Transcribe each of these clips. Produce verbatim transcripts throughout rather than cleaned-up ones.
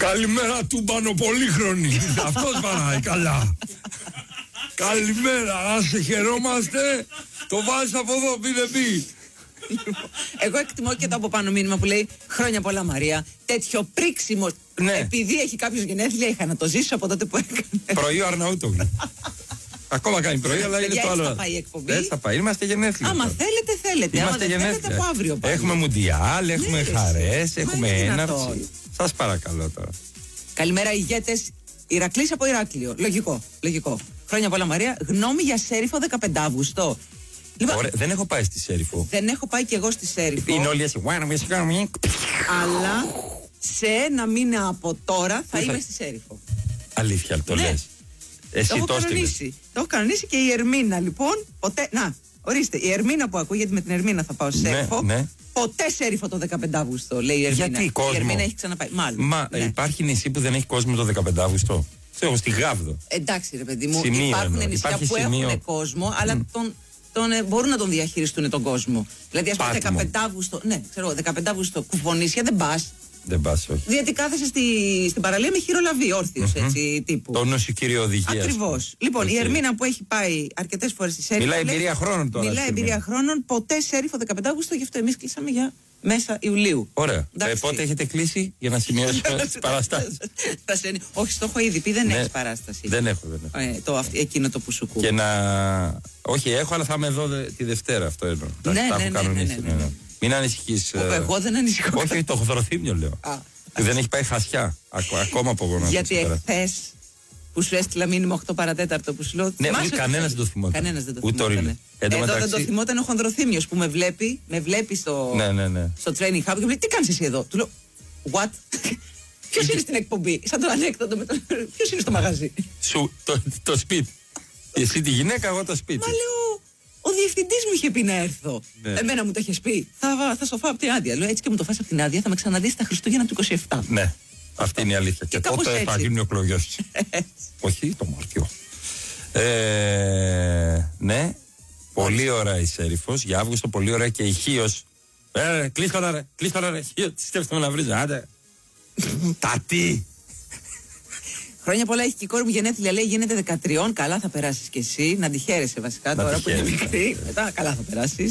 Καλημέρα του Μπανοπολύχρονη. Αυτός βαράει καλά. Καλημέρα, άσε χαιρόμαστε. Το βάζεις από εδώ, πει δεν πει. Εγώ εκτιμώ και το από πάνω μήνυμα που λέει χρόνια πολλά Μαρία. Τέτοιο πρίξιμο. Ναι. Επειδή έχει κάποιος γενέθλια, είχα να το ζήσω από τότε που έκανε. Πρωί ο Αρναούτογλου. Ακόμα κάνει πρωί, αλλά είναι το άλλο. Έτσι θα πάει η εκπομπή. Έτσι θα πάει. Είμαστε γενέθλια. Άμα θέλετε, θέλετε. Είμαστε Άμα δεν γενέθλια. θέλετε, από αύριο πάλι. Έχουμε μουντιάλ, έχουμε Ναι, χαρές, μα έχουμε είναι έναρξη. δυνατόν. Σας παρακαλώ τώρα. Καλημέρα, ηγέτες. Ηρακλής από Ηράκλειο. Λογικό. Λογικό. Χρόνια πολλά Μαρία. Γνώμη για Σέριφο δεκαπέντε Αυγούστου. Λοιπόν, Ωραία, δεν έχω πάει στη Σέριφο. δεν έχω πάει κι εγώ στη Σέριφο. Είναι όλοι έτσι. Αλλά σε ένα μήνα από τώρα θα Πού θα- είμαι στη Σέριφο. Αλήθεια, το Ναι. λες. Εσύ Το έχω το έστειλες. κανονίσει. Το έχω κανονίσει και η Ερμίνα λοιπόν. Ποτέ. Να, ορίστε. Η Ερμίνα που ακούω, γιατί με την Ερμίνα θα πάω στη Ναι, Σέριφο. ναι. Ποτέ Σέριφο το δεκαπέντε Αυγούστου, λέει η Ερμίνα. Γιατί, κόσμο? Η Ερμίνα έχει ξαναπάει. Μάλλον. Μα Ναι. υπάρχει νησί που δεν έχει κόσμο το δεκαπέντε Αυγούστου. Ξέρω, στη Γάβδο. Εντάξει, ρε παιδί μου, Σημείο υπάρχουν εννοώ. νησιά Υπάρχει που σημείο. έχουν κόσμο, αλλά τον, τον, ε, μπορούν να τον διαχειριστούν τον κόσμο. Δηλαδή, α πούμε, Πάτημο. δεκαπέντε Αυγούστου, ναι, ξέρω, δεκαπέντε Αυγούστου, κουφονίσια δεν πα. Δεν πας, όχι. Γιατί κάθεσαι στη, στην παραλία με χειρολαβή, όρθιος, έτσι, τύπου. Το νοσοκύριο οδηγίας. Ακριβώς. Λοιπόν, Έτσι. η Ερμίνα που έχει πάει αρκετές φορές στη Σέριφο. Μιλάει λέει- εμπειρία χρόνων τώρα, Μιλάει Ερμίνα. εμπειρία χρόνων, ποτέ Σέριφο δεκαπέντε Αυγούστου, γι' αυτό εμείς κλείσαμε για μέσα Ιουλίου. Ωραία. Ε, Εντάξει. πότε έχετε κλείσει για να σημειώσουμε τις παραστάσεις. Θα σε- Όχι, το έχω ήδη πει, δεν Ναι. έχει παράσταση. Δεν έχω, δεν έχω. Ε, το, αυ- εκείνο το που σου κούω. Και να. Όχι, έχω, αλλά θα είμαι εδώ δε- τη Δευτέρα, αυτό εννοώ. Ναι, Τα έχω ναι, ναι, κανονίσει, ναι, ναι, ναι. Μην ανησυχείς. Ο- ε, Εγώ δεν ανησυχώ. Όχι, όχι, το χωθροθύμιο λέω. Α. Που δεν έχει πάει χασιά. Ακ- Ακόμα από εγώ να Γιατί το ξέρω. εχθές που σου έστειλα μήνυμα οκτώ παρατέταρτο που σου λέω. Ναι, θυμάσαι ούτε ότι κανένας θα- δεν το θυμόταν. Κανένας δεν το Ούτε ο θυμόταν. Ρίλε. Εν τω Εδώ δεν μεταξύ- το θυμόταν ο Χονδροθύμιος που με βλέπει, με βλέπει στο, Ναι, ναι, ναι. στο training hub και μου λέει τι κάνεις εσύ εδώ. Του λέω what. Ποιος είναι στην εκπομπή. Σαν το ανέκδοτο με το. Ποιος είναι στο μαγαζί. Σου, το, το σπίτι. Εσύ τη γυναίκα, εγώ το σπίτι. Μα λέω, ο διευθυντής μου είχε πει να έρθω. Ναι. Εμένα μου το είχε πει. Θα, θα στο φάω από την άδεια. Λέω έτσι και μου το φας από την άδεια, θα με ξαναδείς τα Χριστούγεννα του είκοσι επτά. Ναι, αυτή είναι η αλήθεια. Και, κάπως τότε θα έτσι. γίνουν οι εκλογές. Όχι, το Μάρτιο. Ε, ναι, πολύ ωραία η Σέριφος. Για Αύγουστο πολύ ωραία και η Χίος. Ε, ρε, κλείς τώρα ρε, κλείς τώρα ρε. Χίο, τι στέφτομαι να βρίζω, άντε. Τα τι. Χρόνια πολλά έχει και η κόρη μου γενέθλια, λέει γίνεται δεκατρία. Καλά θα περάσεις κι εσύ. Να τη χαίρεσαι βασικά Να τώρα τη που είναι χαίρεσαι. μικρή. Μετά καλά θα περάσεις.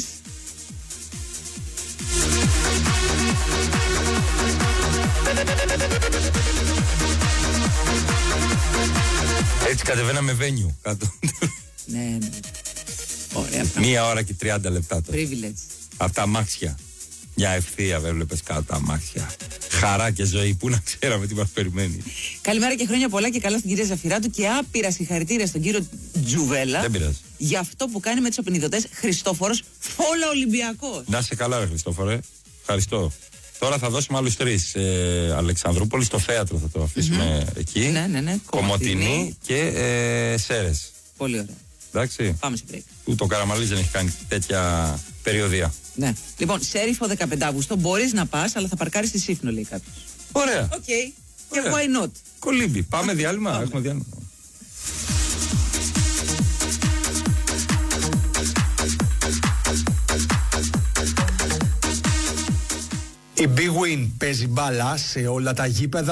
Έτσι κατεβαίναμε βένιου κάτω. Ναι, ναι. Ωραία. Μία ώρα και τριάντα λεπτά τώρα. Privilege. Από τα αμάξια. Μια ευθεία έβλεπες κάτω τα αμάξια. Χαρά και ζωή. Πού να ξέραμε τι μας περιμένει. Καλημέρα και χρόνια πολλά και καλά στην κυρία Ζαφυράτου και άπειρα συγχαρητήρια στον κύριο Τζουβέλα. Δεν πειράζει. Για αυτό που κάνει με τους οπινιδωτές Χριστόφορος Φόλα Ολυμπιακός. Να σε καλά, ρε Χριστόφορε. Ευχαριστώ. Τώρα θα δώσουμε άλλους τρεις. Ε, Αλεξανδρούπολη, στο θέατρο θα το αφήσουμε εκεί. Ναι, ναι, ναι. Κομματινή. Κομματινή και ε, Σέρες. Πολύ ωραία. Εντάξει. Πάμε σε break. Ούτε ο Καραμαλής δεν έχει κάνει τέτοια περιοδία. Ναι. Λοιπόν, Σέριφο δεκαπέντε Αυγούστου μπορείς να πας, αλλά θα παρκάρεις στη Σύφνο, λέει κάποιος. Ωραία. Οκ. Και Ωραία. why not. Κολύμπι. Πάμε διάλειμμα. Έχουμε διάλειμμα. Η Big Win παίζει μπάλα σε όλα τα γήπεδα